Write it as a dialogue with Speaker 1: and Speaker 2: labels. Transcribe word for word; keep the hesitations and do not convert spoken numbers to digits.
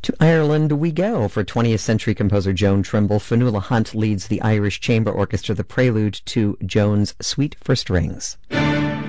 Speaker 1: To Ireland we go. For twentieth century composer Joan Trimble, Fionnuala Hunt leads the Irish Chamber Orchestra, the prelude to Joan's Suite for Strings.